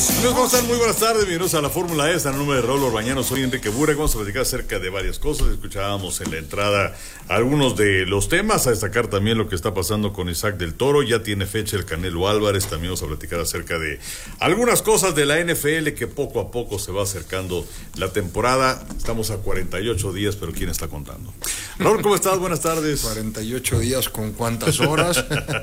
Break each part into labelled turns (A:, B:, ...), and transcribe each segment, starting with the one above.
A: Amigos, ¿cómo están? Muy buenas tardes, bienvenidos a la Fórmula E, en el nombre de Raúl Orbañano, soy Enrique Burek. Vamos a platicar acerca de varias cosas. Escuchábamos en la entrada algunos de los temas, a destacar también lo que está pasando con Isaac del Toro. Ya tiene fecha el Canelo Álvarez. También vamos a platicar acerca de algunas cosas de la NFL, que poco a poco se va acercando la temporada. Estamos a 48 días, pero ¿quién está contando? Raúl, ¿cómo estás? Buenas tardes.
B: 48 días, ¿con cuántas horas?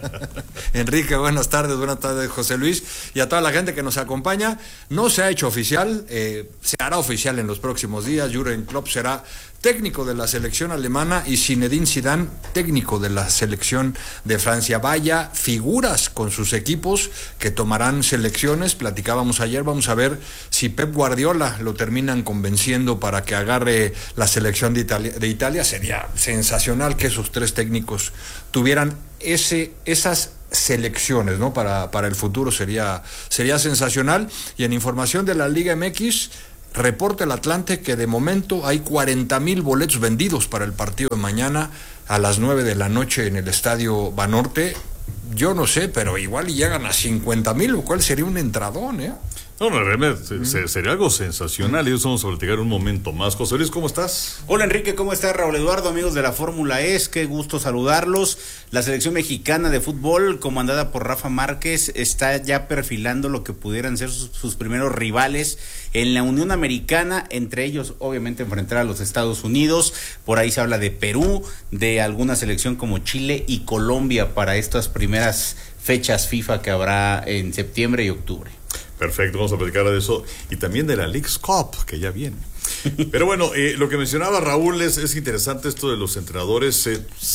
B: Enrique, buenas tardes, José Luis, y a toda la gente que nos acompaña. No se ha hecho oficial, se hará oficial en los próximos días. Jürgen Klopp será técnico de la selección alemana y Zinedine Zidane técnico de la selección de Francia. Vaya figuras con sus equipos que tomarán selecciones. Platicábamos ayer, vamos a ver si Pep Guardiola lo terminan convenciendo para que agarre la selección de Italia. Sería sensacional que esos tres técnicos tuvieran esas selecciones, ¿no? Para el futuro sería sensacional. Y en información de la Liga MX, reporta el Atlante que de momento hay 40,000 boletos vendidos para el partido de mañana a las 9 de la noche en el Estadio Banorte. Yo no sé, pero igual llegan a 50,000, lo cual sería un entradón, ¿eh?
A: No, realmente sería algo sensacional, y eso vamos a platicar un momento más. José Luis, ¿cómo estás?
C: Hola Enrique, ¿cómo estás? Raúl Eduardo, amigos de la Fórmula E, qué gusto saludarlos. La selección mexicana de fútbol, comandada por Rafa Márquez, está ya perfilando lo que pudieran ser sus primeros rivales en la Unión Americana, entre ellos obviamente enfrentar a los Estados Unidos. Por ahí se habla de Perú, de alguna selección como Chile y Colombia para estas primeras fechas FIFA que habrá en septiembre y octubre.
A: Perfecto, vamos a platicar de eso y también de la Leagues Cup, que ya viene. Pero bueno, lo que mencionaba Raúl es interesante esto de los entrenadores.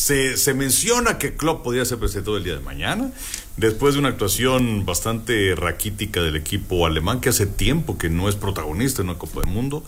A: Se menciona que Klopp podría ser presidente el día de mañana, después de una actuación bastante raquítica del equipo alemán, que hace tiempo que no es protagonista en una Copa del Mundo.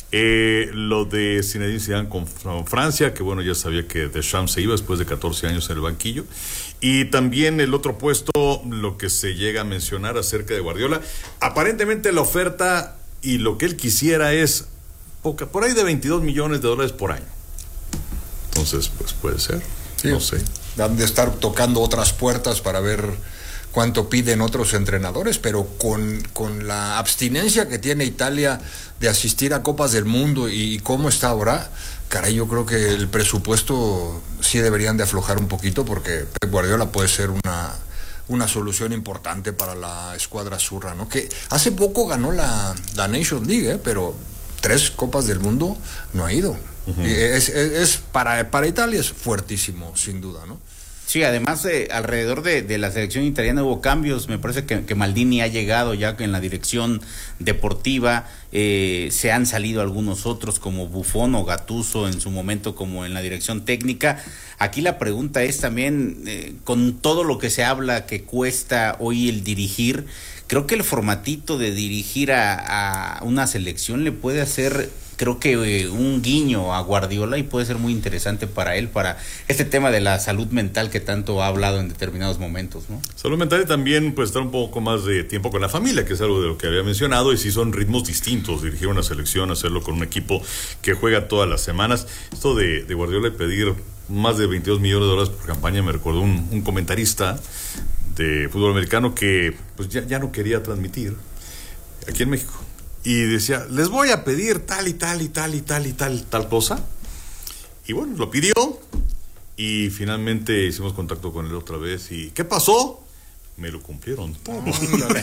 A: Lo de Zinedine Zidane con Francia, que bueno, ya sabía que Deschamps se iba después de 14 años en el banquillo. Y también el otro puesto, lo que se llega a mencionar acerca de Guardiola. Aparentemente la oferta y lo que él quisiera es por ahí de $22 millones por año. Entonces, pues puede ser, sí, no sé.
B: Han de estar tocando otras puertas para ver cuánto piden otros entrenadores, pero con la abstinencia que tiene Italia de asistir a Copas del Mundo y cómo está ahora, caray, yo creo que el presupuesto sí deberían de aflojar un poquito, porque Pep Guardiola puede ser una solución importante para la escuadra azurra, ¿no? Que hace poco ganó la Nations League, pero 3 Copas del Mundo no ha ido. Uh-huh. Es para Italia es fuertísimo, sin duda, ¿no?
C: Sí, además alrededor de la selección italiana hubo cambios. Me parece que Maldini ha llegado ya en la dirección deportiva. Se han salido algunos otros como Buffon o Gattuso en su momento como en la dirección técnica. Aquí la pregunta es también, con todo lo que se habla que cuesta hoy el dirigir, creo que el formatito de dirigir a una selección le puede hacer, creo que un guiño a Guardiola, y puede ser muy interesante para él, para este tema de la salud mental que tanto ha hablado en determinados momentos, ¿no?
A: Salud mental, y también pues estar un poco más de tiempo con la familia, que es algo de lo que había mencionado, y sí son ritmos distintos, dirigir una selección, hacerlo con un equipo que juega todas las semanas. Esto de Guardiola y pedir más de $22 millones por campaña, me recordó un comentarista de fútbol americano que pues ya no quería transmitir aquí en México. Y decía, les voy a pedir tal y tal y tal y tal y tal cosa. Y bueno, lo pidió. Y finalmente hicimos contacto con él otra vez. ¿Y qué pasó? Me lo cumplieron todo. Entonces,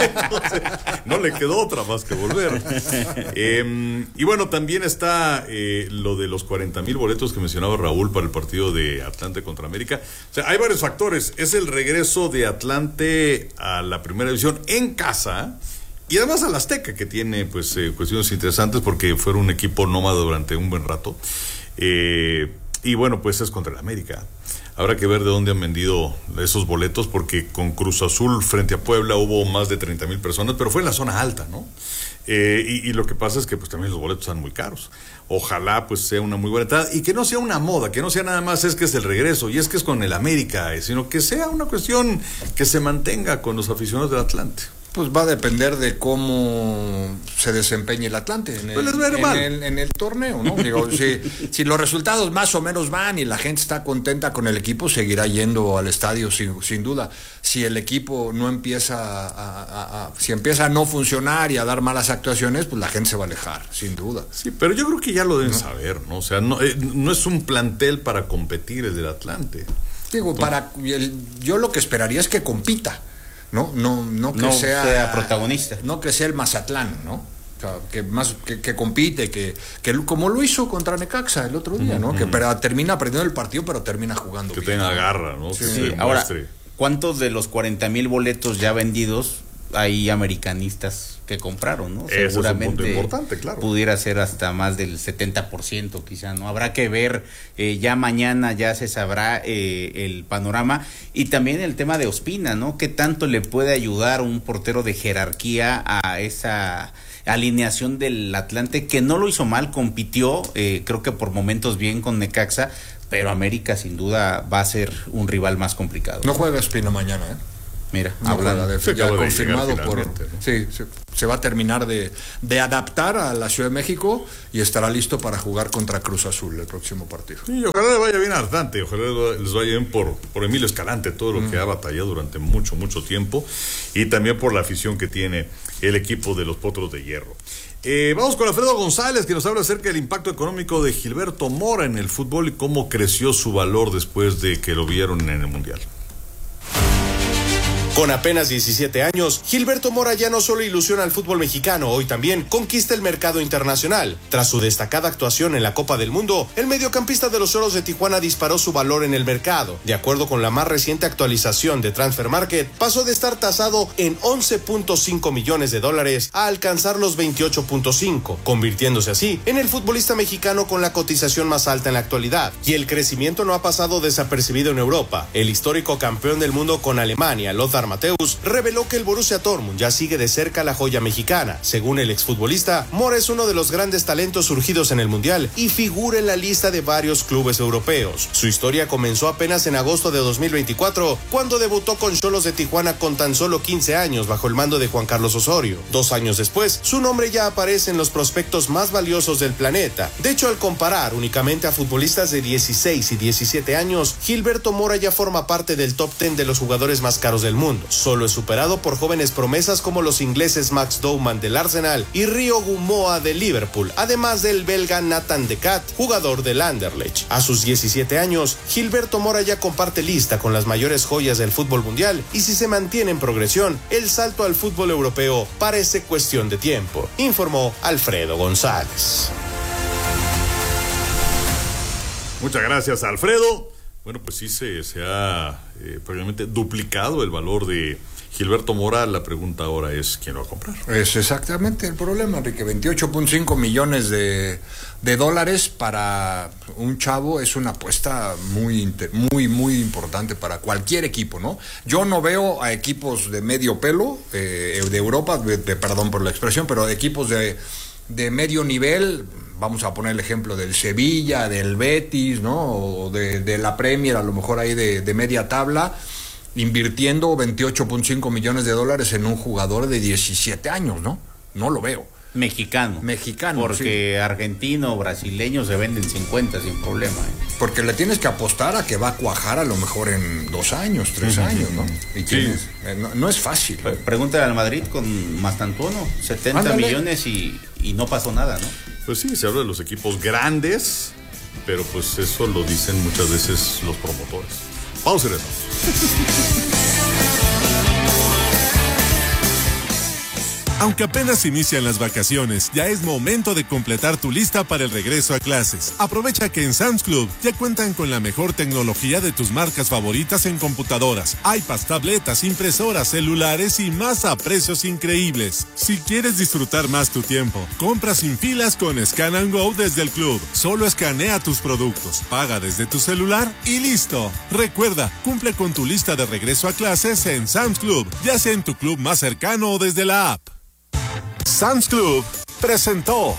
A: no le quedó otra más que volver. Y bueno, también está lo de los 40,000 boletos que mencionaba Raúl para el partido de Atlante contra América. O sea, hay varios factores. Es el regreso de Atlante a la primera división en casa. Y además al Azteca, que tiene pues cuestiones interesantes porque fueron un equipo nómada durante un buen rato. Y bueno, pues es contra el América. Habrá que ver de dónde han vendido esos boletos, porque con Cruz Azul frente a Puebla hubo más de 30,000 personas, pero fue en la zona alta, ¿no? Y lo que pasa es que pues también los boletos están muy caros. Ojalá pues sea una muy buena entrada y que no sea una moda, que no sea nada más es que es el regreso y es con el América, sino que sea una cuestión que se mantenga con los aficionados del Atlante.
B: Pues va a depender de cómo se desempeñe el Atlante en el torneo, ¿no? Digo, si los resultados más o menos van y la gente está contenta con el equipo, seguirá yendo al estadio sin duda. Si el equipo no empieza si empieza a no funcionar y a dar malas actuaciones, pues la gente se va a alejar, sin duda.
A: Sí, pero yo creo que ya lo deben saber, ¿no? O sea, no es un plantel para competir el del Atlante.
B: Digo, yo lo que esperaría es que compita. No que sea
C: protagonista.
B: No que sea el Mazatlán, ¿no? O sea, que compite, que como lo hizo contra Necaxa el otro día, ¿no? Que termina perdiendo el partido, pero termina jugando
A: que
B: bien.
A: tenga garra, ¿no?
B: Sí.
A: Que se
C: Ahora,
A: demuestre.
C: ¿cuántos de los 40,000 boletos ya vendidos hay americanistas que compraron, ¿no?
A: Ese
C: Seguramente
A: es un punto importante, claro.
C: Pudiera ser hasta más del 70% quizá, ¿no? Habrá que ver, ya mañana ya se sabrá el panorama, y también el tema de Ospina, ¿no? ¿Qué tanto le puede ayudar un portero de jerarquía a esa alineación del Atlante, que no lo hizo mal, compitió, creo que por momentos bien con Necaxa, pero América sin duda va a ser un rival más complicado?
B: No juega Ospina mañana, ¿eh?
C: Mira,
B: No
C: hablando
B: juega,
A: Se
B: ya
A: acaba de
B: confirmado
A: llegar
B: por...
A: finalmente, ¿no?
B: Sí, se va a terminar de adaptar a la Ciudad de México y estará listo para jugar contra Cruz Azul el próximo partido.
A: Sí, ojalá le vaya bien a Atlante, ojalá les vaya bien por Emilio Escalante, todo lo que ha batallado durante mucho tiempo, y también por la afición que tiene el equipo de los Potros de Hierro. Vamos con Alfredo González, que nos habla acerca del impacto económico de Gilberto Mora en el fútbol y cómo creció su valor después de que lo vieron en el Mundial.
D: Con apenas 17 años, Gilberto Mora ya no solo ilusiona al fútbol mexicano, hoy también conquista el mercado internacional. Tras su destacada actuación en la Copa del Mundo, el mediocampista de los Cholos de Tijuana disparó su valor en el mercado. De acuerdo con la más reciente actualización de Transfer Market, pasó de estar tasado en $11.5 millones a alcanzar los 28.5, convirtiéndose así en el futbolista mexicano con la cotización más alta en la actualidad. Y el crecimiento no ha pasado desapercibido en Europa. El histórico campeón del mundo con Alemania, Lothar Matthäus, reveló que el Borussia Dortmund ya sigue de cerca la joya mexicana. Según el exfutbolista, Mora es uno de los grandes talentos surgidos en el Mundial y figura en la lista de varios clubes europeos. Su historia comenzó apenas en agosto de 2024, cuando debutó con Cholos de Tijuana con tan solo 15 años bajo el mando de Juan Carlos Osorio. 2 años después, su nombre ya aparece en los prospectos más valiosos del planeta. De hecho, al comparar únicamente a futbolistas de 16 y 17 años, Gilberto Mora ya forma parte del top 10 de los jugadores más caros del mundo. Solo es superado por jóvenes promesas como los ingleses Max Dowman del Arsenal y Rio Gumoa del Liverpool, además del belga Nathan De Cat, jugador del Anderlecht. A sus 17 años, Gilberto Mora ya comparte lista con las mayores joyas del fútbol mundial, y si se mantiene en progresión, el salto al fútbol europeo parece cuestión de tiempo, informó Alfredo González.
A: Muchas gracias, Alfredo. Bueno, pues sí se ha prácticamente duplicado el valor de Gilberto Mora. La pregunta ahora es, ¿quién lo va a comprar?
B: Es exactamente el problema, Enrique. 28.5 millones de dólares para un chavo es una apuesta muy importante para cualquier equipo, ¿no? Yo no veo a equipos de medio pelo de Europa, perdón por la expresión, pero de equipos de medio nivel. Vamos a poner el ejemplo del Sevilla, del Betis, ¿no? O de la Premier, a lo mejor ahí de media tabla, invirtiendo 28.5 millones de dólares en un jugador de 17 años, ¿no? No lo veo.
C: Mexicano. Porque sí. Argentino, brasileño se venden 50 sin problema.
B: Porque le tienes que apostar a que va a cuajar a lo mejor en 2 años, 3 años, ¿no? Y
A: sí.
B: No es fácil.
C: Pregúntale al Madrid con Mastantuono, 70
B: Ándale.
C: millones y no pasó nada, ¿no?
A: Pues sí, se habla de los equipos grandes, pero pues eso lo dicen muchas veces los promotores. Pausa y regresamos.
E: Aunque apenas inician las vacaciones, ya es momento de completar tu lista para el regreso a clases. Aprovecha que en Sam's Club ya cuentan con la mejor tecnología de tus marcas favoritas en computadoras, iPads, tabletas, impresoras, celulares y más a precios increíbles. Si quieres disfrutar más tu tiempo, compra sin filas con Scan and Go desde el club. Solo escanea tus productos, paga desde tu celular y listo. Recuerda, cumple con tu lista de regreso a clases en Sam's Club, ya sea en tu club más cercano o desde la app. Sam's Club presentó.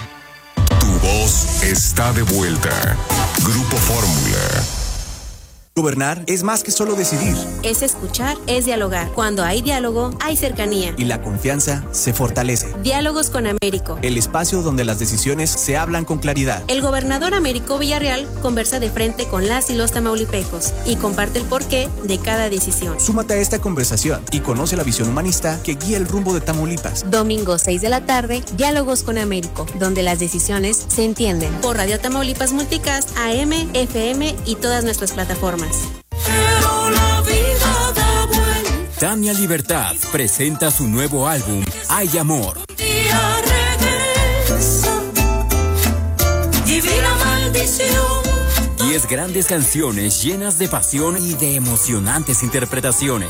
F: Tu voz está de vuelta. Grupo Fórmula. Gobernar es más que solo decidir.
G: Es escuchar, es dialogar. Cuando hay diálogo, hay cercanía.
F: Y la confianza se fortalece.
G: Diálogos con Américo.
F: El espacio donde las decisiones se hablan con claridad.
G: El gobernador Américo Villarreal conversa de frente con las y los tamaulipecos y comparte el porqué de cada decisión.
F: Súmate a esta conversación y conoce la visión humanista que guía el rumbo de Tamaulipas.
G: Domingo 6 de la tarde, Diálogos con Américo, donde las decisiones se entienden. Por Radio Tamaulipas Multicast, AM, FM y todas nuestras plataformas.
H: Pero la vida da vuelta.
I: Tania Libertad presenta su nuevo álbum, Hay Amor.
H: Día regresa, divina maldición.
I: 10 grandes canciones llenas de pasión y de emocionantes interpretaciones.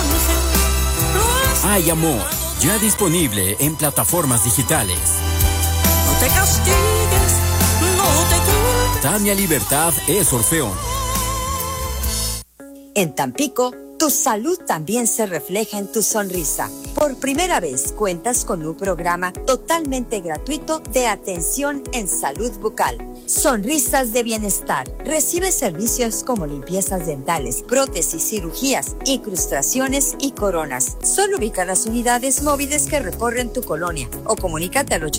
I: Hay Amor, ya disponible en plataformas digitales.
H: No te castigues, no te culpes.
I: Tania Libertad es Orfeón.
J: En Tampico, tu salud también se refleja en tu sonrisa. Por primera vez cuentas con un programa totalmente gratuito de atención en salud bucal. Sonrisas de Bienestar. Recibe servicios como limpiezas dentales, prótesis, cirugías, incrustaciones y coronas. Solo ubica las unidades móviles que recorren tu colonia o comunícate al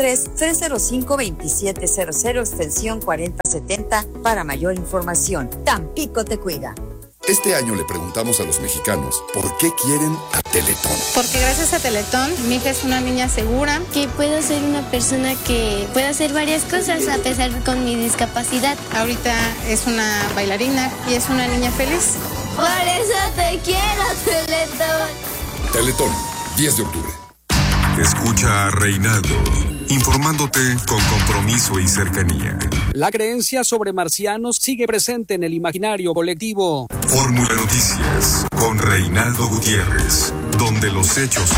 J: 833-305-2700 extensión 4070 para mayor información. Tampico te cuida.
K: Este año le preguntamos a los mexicanos por qué quieren a Teletón.
L: Porque gracias a Teletón, mi hija es una niña segura.
M: Que puedo ser una persona que puede hacer varias cosas a pesar con mi discapacidad.
L: Ahorita es una bailarina y es una niña feliz.
M: Por eso te quiero, Teletón.
K: Teletón, 10 de octubre.
N: Escucha a Reinaldo, informándote con compromiso y cercanía.
O: La creencia sobre marcianos sigue presente en el imaginario colectivo.
N: Fórmula Noticias, con Reinaldo Gutiérrez, donde los hechos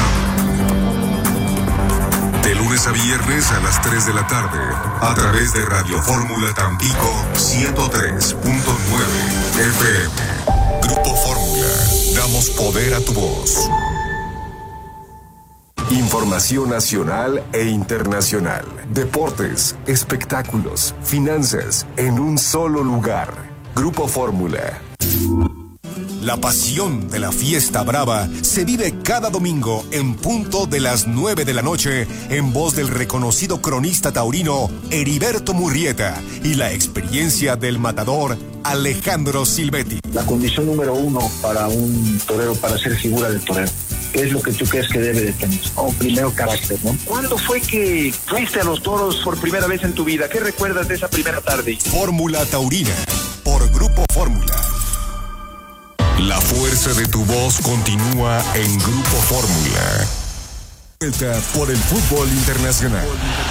N: hablan. De lunes a viernes a las 3 de la tarde, a través de Radio Fórmula Tampico 103.9 FM. Grupo Fórmula, damos poder a tu voz.
P: Información nacional e internacional. Deportes, espectáculos, finanzas, en un solo lugar. Grupo Fórmula.
Q: La pasión de la fiesta brava se vive cada domingo en punto de las 9 de la noche en voz del reconocido cronista taurino Heriberto Murrieta y la experiencia del matador Alejandro Silvetti.
R: La condición número 1 para un torero, para ser figura del torero, ¿qué es lo que tú crees que debe de tener? Primero, carácter, ¿no?
S: ¿Cuándo fue que fuiste a los toros por primera vez en tu vida? ¿Qué recuerdas de esa primera tarde?
Q: Fórmula Taurina, por Grupo Fórmula.
N: La fuerza de tu voz continúa en Grupo Fórmula.
Q: Vuelta por el fútbol internacional.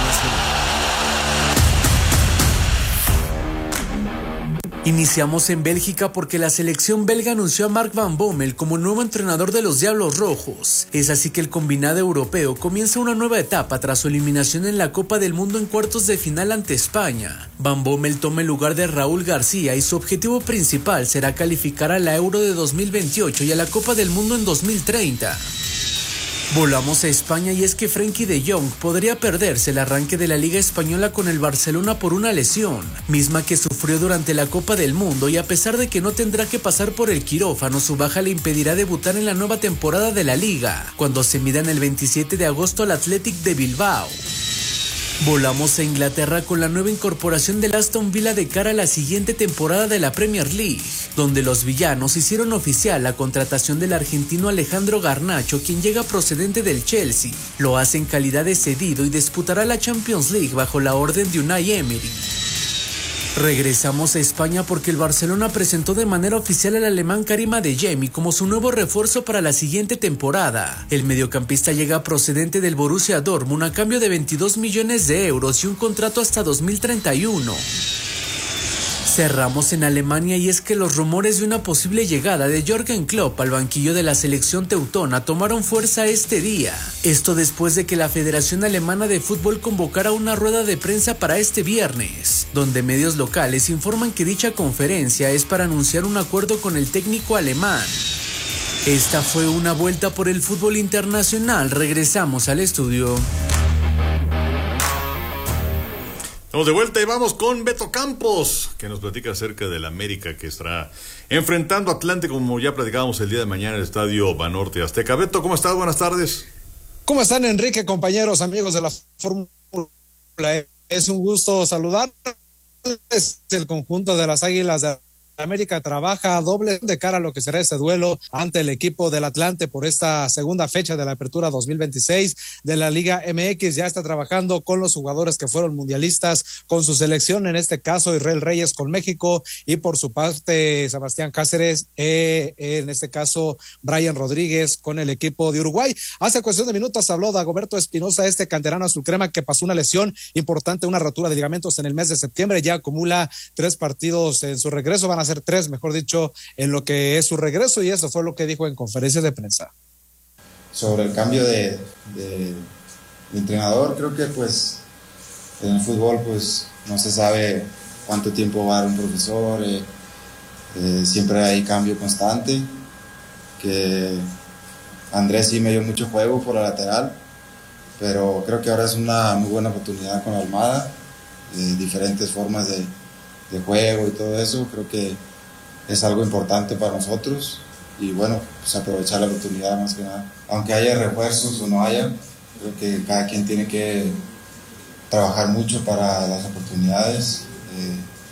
T: Iniciamos en Bélgica porque la selección belga anunció a Mark Van Bommel como nuevo entrenador de los Diablos Rojos. Es así que el combinado europeo comienza una nueva etapa tras su eliminación en la Copa del Mundo en cuartos de final ante España. Van Bommel toma el lugar de Raúl García y su objetivo principal será calificar a la Euro de 2028 y a la Copa del Mundo en 2030. Volamos a España y es que Frenkie de Jong podría perderse el arranque de la Liga Española con el Barcelona por una lesión, misma que sufrió durante la Copa del Mundo, y a pesar de que no tendrá que pasar por el quirófano, su baja le impedirá debutar en la nueva temporada de la Liga, cuando se midan el 27 de agosto al Athletic de Bilbao. Volamos a Inglaterra con la nueva incorporación del Aston Villa de cara a la siguiente temporada de la Premier League, donde los villanos hicieron oficial la contratación del argentino Alejandro Garnacho, quien llega procedente del Chelsea. Lo hace en calidad de cedido y disputará la Champions League bajo la orden de Unai Emery. Regresamos a España porque el Barcelona presentó de manera oficial al alemán Karim Adeyemi como su nuevo refuerzo para la siguiente temporada. El mediocampista llega procedente del Borussia Dortmund a cambio de 22 millones de euros y un contrato hasta 2031. Cerramos en Alemania y es que los rumores de una posible llegada de Jürgen Klopp al banquillo de la selección teutona tomaron fuerza este día. Esto después de que la Federación Alemana de Fútbol convocara una rueda de prensa para este viernes, donde medios locales informan que dicha conferencia es para anunciar un acuerdo con el técnico alemán. Esta fue una vuelta por el fútbol internacional. Regresamos al estudio.
A: Estamos de vuelta y vamos con Beto Campos, que nos platica acerca del América que estará enfrentando a Atlante, como ya platicábamos el día de mañana en el Estadio Banorte Azteca. Beto, ¿cómo estás? Buenas tardes.
U: ¿Cómo están, Enrique, compañeros, amigos de la Fórmula? Es un gusto saludarles. El conjunto de las Águilas de América trabaja doble de cara a lo que será ese duelo ante el equipo del Atlante por esta segunda fecha de la apertura 2026 de la Liga MX. Ya está trabajando con los jugadores que fueron mundialistas con su selección, en este caso Israel Reyes con México y por su parte Sebastián Cáceres, en este caso Brian Rodríguez con el equipo de Uruguay. Hace cuestión de minutos habló Dagoberto Espinosa, este canterano azul crema que pasó una lesión importante, una rotura de ligamentos en el mes de septiembre, ya acumula 3 partidos en su regreso, van a ser 3, mejor dicho, en lo que es su regreso, y eso fue lo que dijo en conferencia de prensa.
V: Sobre el cambio de entrenador, creo que pues en el fútbol pues no se sabe cuánto tiempo va a dar un profesor, siempre hay cambio constante, que Andrés sí me dio mucho juego por la lateral, pero creo que ahora es una muy buena oportunidad con Almada, diferentes formas de juego y todo eso, creo que es algo importante para nosotros y bueno, pues aprovechar la oportunidad más que nada. Aunque haya refuerzos o no haya, creo que cada quien tiene que trabajar mucho para las oportunidades.